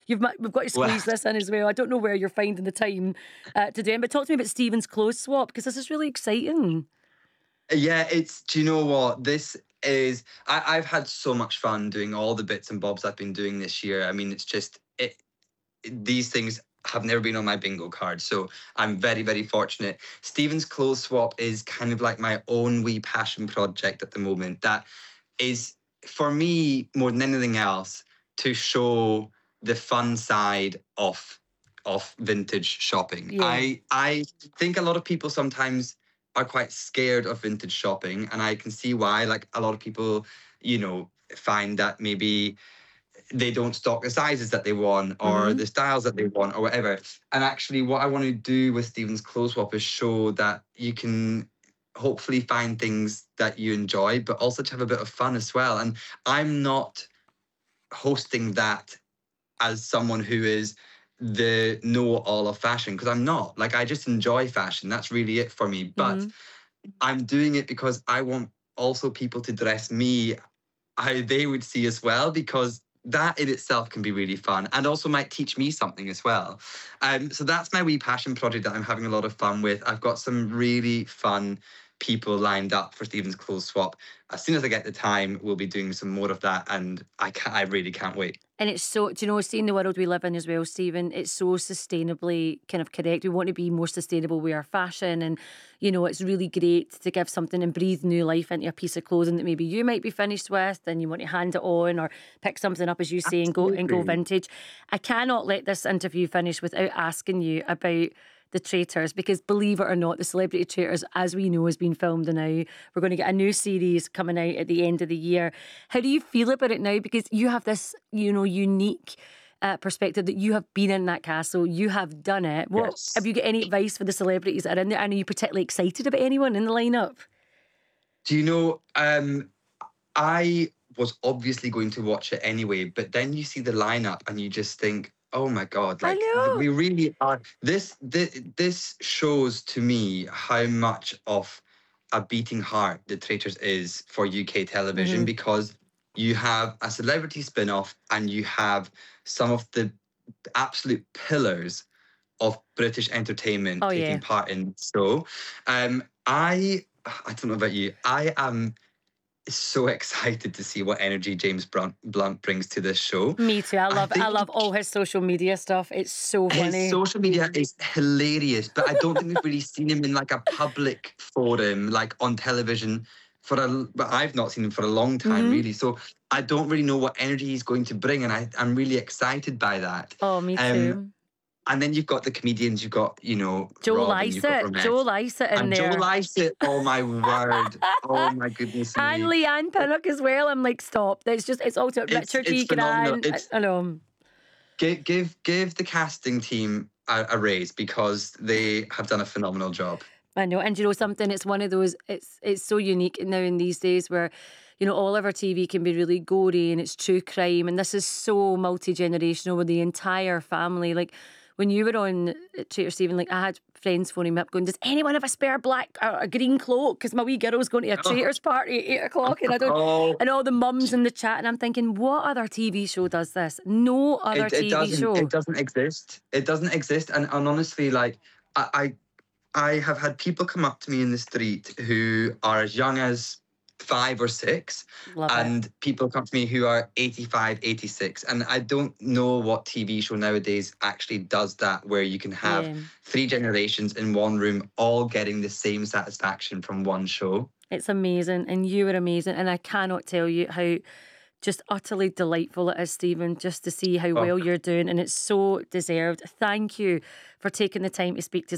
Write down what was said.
We've got to Well, squeeze this in as well. I don't know where you're finding the time to do it, but talk to me about Stephen's clothes swap, because this is really exciting. yeah, do you know what? I've had so much fun doing all the bits and bobs I've been doing this year. I mean, these things have never been on my bingo card. So I'm very, very fortunate. Stephen's Clothes Swap is kind of like my own wee passion project at the moment. That is, for me, more than anything else, to show the fun side of vintage shopping. Yeah. I think a lot of people sometimes are quite scared of vintage shopping, and I can see why. Like, a lot of people, find that maybe they don't stock the sizes that they want or Mm-hmm. the styles that they want or whatever. And actually, what I want to do with Stephen's Clothes Swap is show that you can hopefully find things that you enjoy, but also to have a bit of fun as well. And I'm not hosting that as someone who is the know-all of fashion, because I'm not. Like, I just enjoy fashion. That's really it for me. But Mm-hmm. I'm doing it because I want also people to dress me how they would see as well, because that in itself can be really fun and also might teach me something as well. So that's my wee passion project that I'm having a lot of fun with. I've got some really fun people lined up for Stephen's Clothes Swap. As soon as I get the time, we'll be doing some more of that, and I really can't wait. And it's so, do you know, seeing the world we live in as well, Stephen, it's so sustainably kind of correct. We want to be more sustainable with our fashion. And, it's really great to give something and breathe new life into a piece of clothing that maybe you might be finished with and you want to hand it on or pick something up, as you say, and go Absolutely. vintage. I cannot let this interview finish without asking you about The Traitors, because believe it or not, The Celebrity Traitors, as we know, has been filmed now. We're going to get a new series coming out at the end of the year. How do you feel about it now? Because you have this, unique perspective that you have been in that castle, you have done it. What have Yes. you got any advice for the celebrities that are in there? And are you particularly excited about anyone in the lineup? Do you know, I was obviously going to watch it anyway, but then you see the lineup and you just think, oh my God, I like know. we really are. This shows to me how much of a beating heart The Traitors is for UK television, Hmm. because you have a celebrity spin off and you have some of the absolute pillars of British entertainment Oh taking yeah. part in the show. I don't know about you. I am so excited to see what energy James Blunt brings to this show. Me too. I I love I think love all his social media stuff. It's so his funny. social media is hilarious, but I don't think we've really seen him in like a public forum, like on television, but I've not seen him for a long time, Hmm. really. So I don't really know what energy he's going to bring, and I'm really excited by that. Oh, me Um, too. and then you've got the comedians, you've got, Joe Rob, and you've got Lycett. Joe Ramesh. Lycett in And Joe there. Lycett, oh my word. Oh my goodness And me. Leanne Pinnock as well. I'm like, stop. It's also Richard It's E. phenomenal. Grant. I know. Give the casting team a raise, because they have done a phenomenal job. I know, and you know something, it's one of those, it's so unique now in these days where, all of our TV can be really gory and it's true crime, and this is so multi-generational with the entire family. Like, when you were on Traitor Stephen, like, I had friends phoning me up going, does anyone have a spare black or a green cloak? Because my wee girl's going to a Traitors party at 8 o'clock, and I don't, Oh, and all the mums in the chat, and I'm thinking, what other TV show does this? No other it TV doesn't show. exist. It doesn't exist. And honestly, like, I have had people come up to me in the street who are as young as 5 or 6, Love it. and people come to me who are 85, 86. And I don't know what TV show nowadays actually does that, where you can have Yeah. 3 generations in one room all getting the same satisfaction from one show. It's amazing, and you are amazing, and I cannot tell you how just utterly delightful it is, Stephen, just to see how Oh, well you're doing, and it's so deserved. Thank you for taking the time to speak to